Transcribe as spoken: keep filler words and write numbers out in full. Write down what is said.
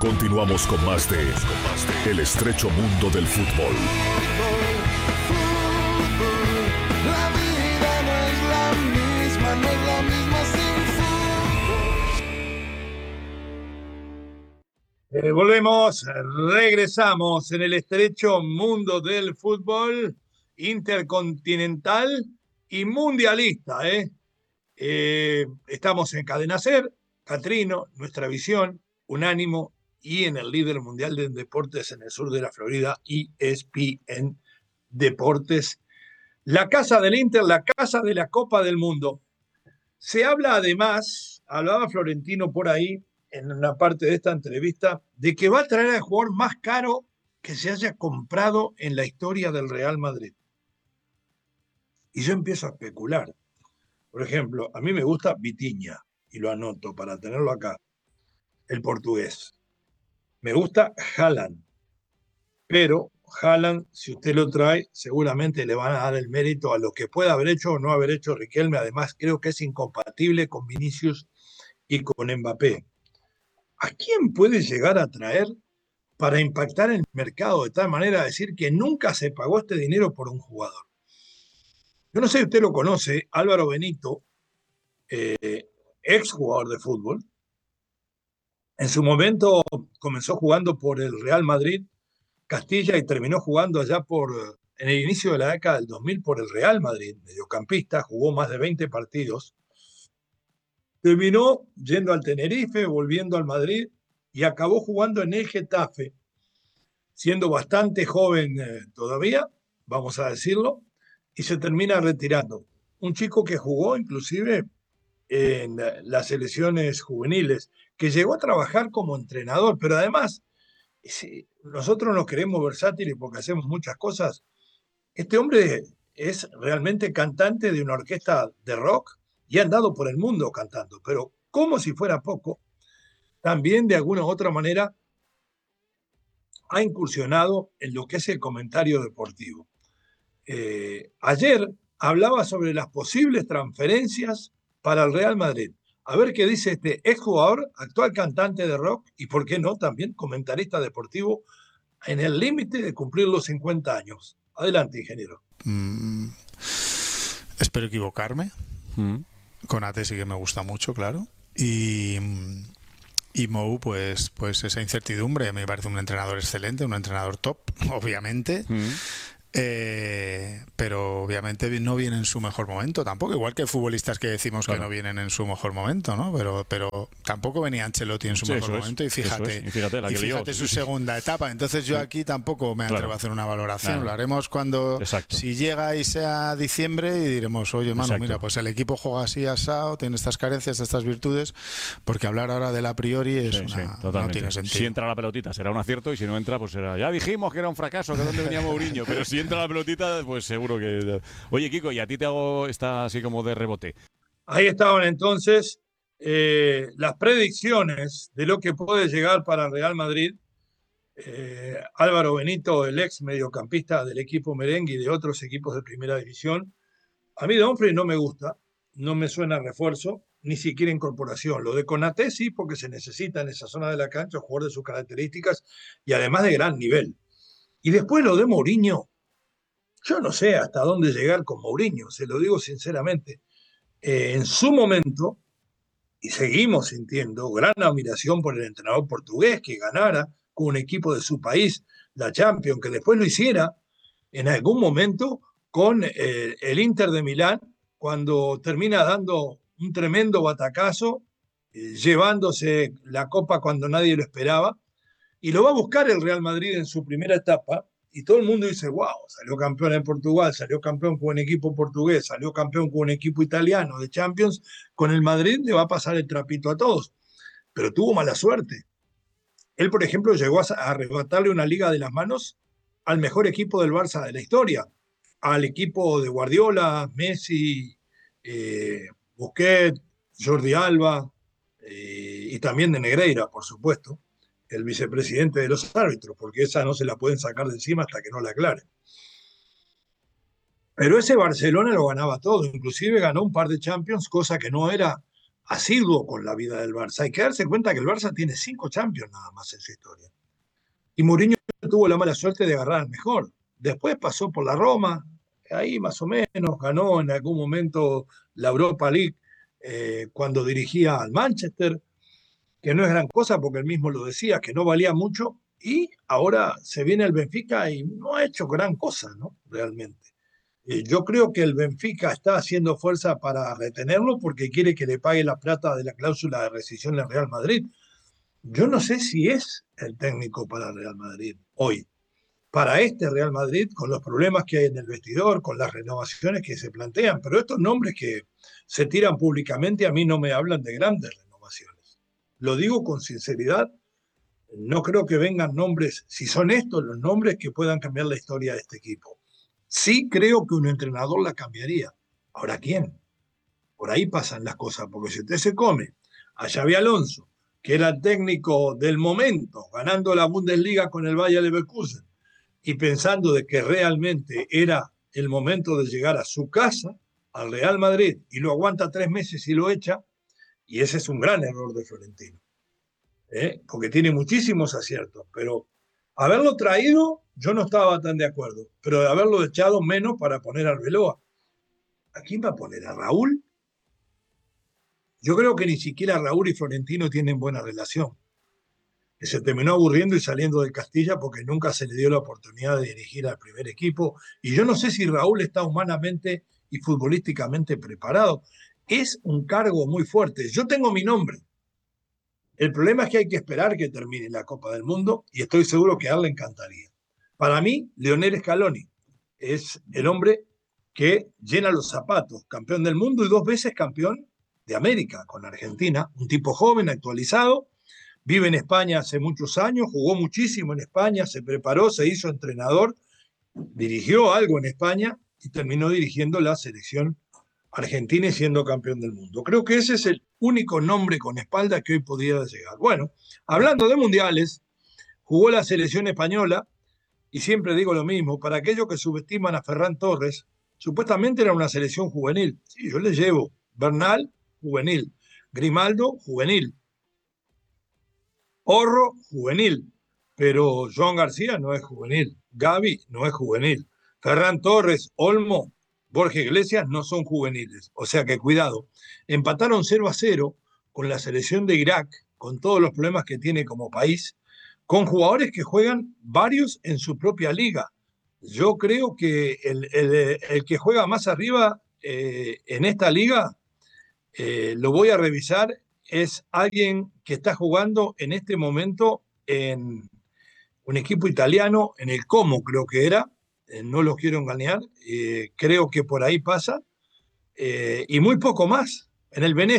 Continuamos con más de El estrecho mundo del fútbol. La vida no es la misma, no es la misma sin fútbol. Eh, volvemos, regresamos en el estrecho mundo del fútbol intercontinental y mundialista. ¿eh? Eh, estamos en Cadena Ser, Catrino, Nuestra Visión, Unánimo y en el líder mundial de deportes en el sur de la Florida, E S P N Deportes. La casa del Inter, la casa de la Copa del Mundo. Se habla además, hablaba Florentino por ahí, en una parte de esta entrevista, de que va a traer al jugador más caro que se haya comprado en la historia del Real Madrid. Y yo empiezo a especular. Por ejemplo, a mí me gusta Vitinha, y lo anoto para tenerlo acá, el portugués. Me gusta Haaland, pero Haaland, si usted lo trae, seguramente le van a dar el mérito a lo que pueda haber hecho o no haber hecho Riquelme. Además, creo que es incompatible con Vinicius y con Mbappé. ¿A quién puede llegar a traer para impactar el mercado de tal manera a decir que nunca se pagó este dinero por un jugador? Yo no sé si usted lo conoce, Álvaro Benito, eh, ex jugador de fútbol. En su momento comenzó jugando por el Real Madrid, Castilla, y terminó jugando allá por, en el inicio de la década del dos mil por el Real Madrid, mediocampista, jugó más de veinte partidos. Terminó yendo al Tenerife, volviendo al Madrid y acabó jugando en el Getafe, siendo bastante joven eh, todavía, vamos a decirlo, y se termina retirando. Un chico que jugó inclusive en las selecciones juveniles, que llegó a trabajar como entrenador, pero además, si nosotros nos creemos versátiles porque hacemos muchas cosas, este hombre es realmente cantante de una orquesta de rock y ha andado por el mundo cantando, pero como si fuera poco, también de alguna u otra manera ha incursionado en lo que es el comentario deportivo. Eh, ayer hablaba sobre las posibles transferencias para el Real Madrid. A ver qué dice este exjugador, actual cantante de rock y, por qué no, también comentarista deportivo en el límite de cumplir los cincuenta años. Adelante, ingeniero. Mm, espero equivocarme. Mm. Konate sí que me gusta mucho, claro. Y, y Mou, pues, pues esa incertidumbre. Me parece un entrenador excelente, un entrenador top, obviamente. Mm. Eh, pero obviamente no viene en su mejor momento tampoco, igual que hay futbolistas que decimos claro. que no vienen en su mejor momento, ¿no? Pero, pero tampoco venía Ancelotti en su sí, mejor momento es, y fíjate, es. y fíjate, la y que fíjate lió, su sí. segunda etapa. Entonces yo aquí tampoco me atrevo claro. a hacer una valoración. Claro. Lo haremos cuando Exacto. si llega y sea diciembre y diremos, oye, mano, Exacto. mira, pues el equipo juega así asado, tiene estas carencias, estas virtudes, porque hablar ahora del a priori es sí, una, sí, no tiene sentido. Si entra la pelotita será un acierto y si no entra pues será, ya dijimos que era un fracaso, que dónde venía Mourinho, pero si entra la pelotita pues seguro que... Oye, Kiko, y a ti te hago esta así como de rebote. Ahí estaban entonces eh, las predicciones de lo que puede llegar para el Real Madrid. Eh, Álvaro Benito, el ex mediocampista del equipo merengue y de otros equipos de primera división. A mí Dumfries no me gusta, no me suena refuerzo, ni siquiera incorporación. Lo de Konate sí, porque se necesita en esa zona de la cancha, un jugador de sus características y además de gran nivel. Y después lo de Mourinho. Yo no sé hasta dónde llegar con Mourinho, se lo digo sinceramente. Eh, en su momento, y seguimos sintiendo gran admiración por el entrenador portugués que ganara con un equipo de su país la Champions, que después lo hiciera en algún momento con eh, el Inter de Milán, cuando termina dando un tremendo batacazo, eh, llevándose la copa cuando nadie lo esperaba, y lo va a buscar el Real Madrid en su primera etapa. Y todo el mundo dice, wow, salió campeón en Portugal, salió campeón con un equipo portugués, salió campeón con un equipo italiano de Champions, con el Madrid le va a pasar el trapito a todos. Pero tuvo mala suerte. Él, por ejemplo, llegó a arrebatarle una liga de las manos al mejor equipo del Barça de la historia, al equipo de Guardiola, Messi, eh, Busquets, Jordi Alba, eh, y también de Negreira, por supuesto, el vicepresidente de los árbitros, porque esa no se la pueden sacar de encima hasta que no la aclaren. Pero ese Barcelona lo ganaba todo, inclusive ganó un par de Champions, cosa que no era asiduo con la vida del Barça. Hay que darse cuenta que el Barça tiene cinco Champions nada más en su historia. Y Mourinho tuvo la mala suerte de agarrar al mejor. Después pasó por la Roma, ahí más o menos, ganó en algún momento la Europa League eh, cuando dirigía al Manchester, que no es gran cosa porque él mismo lo decía, que no valía mucho, y ahora se viene el Benfica y no ha hecho gran cosa, ¿no? Realmente. Eh, yo creo que el Benfica está haciendo fuerza para retenerlo porque quiere que le pague la plata de la cláusula de rescisión al Real Madrid. Yo no sé si es el técnico para el Real Madrid hoy. Para este Real Madrid, con los problemas que hay en el vestidor, con las renovaciones que se plantean, pero estos nombres que se tiran públicamente a mí no me hablan de grandes renovaciones. Lo digo con sinceridad, no creo que vengan nombres, si son estos los nombres que puedan cambiar la historia de este equipo. Sí creo que un entrenador la cambiaría. Ahora, ¿quién? Por ahí pasan las cosas, porque si usted se come a Xabi Alonso, que era el técnico del momento, ganando la Bundesliga con el Bayer Leverkusen, y pensando de que realmente era el momento de llegar a su casa, al Real Madrid, y lo aguanta tres meses y lo echa, y ese es un gran error de Florentino, ¿eh? Porque tiene muchísimos aciertos, pero haberlo traído, yo no estaba tan de acuerdo, pero de haberlo echado menos para poner a Arbeloa. ¿A quién va a poner? ¿A Raúl? Yo creo que ni siquiera Raúl y Florentino tienen buena relación. Que se terminó aburriendo y saliendo de Castilla porque nunca se le dio la oportunidad de dirigir al primer equipo. Y yo no sé si Raúl está humanamente y futbolísticamente preparado. Es un cargo muy fuerte. Yo tengo mi nombre. El problema es que hay que esperar que termine la Copa del Mundo y estoy seguro que a él le encantaría. Para mí, Lionel Scaloni es el hombre que llena los zapatos, campeón del mundo y dos veces campeón de América con Argentina, un tipo joven, actualizado, vive en España hace muchos años, jugó muchísimo en España, se preparó, se hizo entrenador, dirigió algo en España y terminó dirigiendo la selección argentina y siendo campeón del mundo. Creo que ese es el único nombre con espalda que hoy podría llegar. Bueno, hablando de mundiales, jugó la selección española y siempre digo lo mismo, para aquellos que subestiman a Ferran Torres, supuestamente era una selección juvenil. Sí, yo le llevo Bernal, juvenil, Grimaldo, juvenil, Orro, juvenil, pero Joan García no es juvenil, Gavi no es juvenil, Ferran Torres, Olmo, Borja Iglesias no son juveniles, o sea que cuidado. Empataron cero a cero con la selección de Irak, con todos los problemas que tiene como país, con jugadores que juegan varios en su propia liga. Yo creo que el, el, el que juega más arriba eh, en esta liga, eh, lo voy a revisar, es alguien que está jugando en este momento en un equipo italiano, en el Como creo que era, eh, no los quiero engañar, eh, creo que por ahí pasa, eh, y muy poco más, en el Venecia.